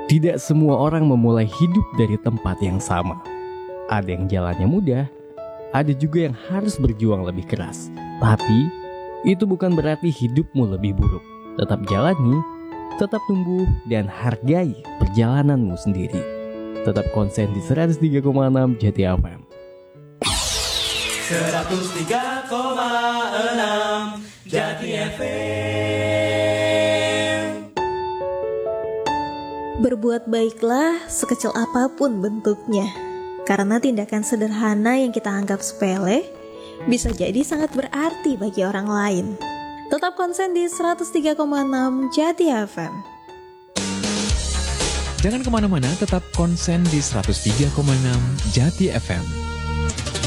Tidak semua orang memulai hidup dari tempat yang sama. Ada yang jalannya mudah, ada juga yang harus berjuang lebih keras. Tapi, itu bukan berarti hidupmu lebih buruk. Tetap jalani, tetap tumbuh, dan hargai perjalananmu sendiri. Tetap konsen di 103,6 Jati FM. 103,6 Jati FM. Berbuat baiklah sekecil apapun bentuknya, karena tindakan sederhana yang kita anggap sepele bisa jadi sangat berarti bagi orang lain. Tetap konsen di 103,6 Jati FM. Jangan kemana-mana, tetap konsen di 103,6 Jati FM.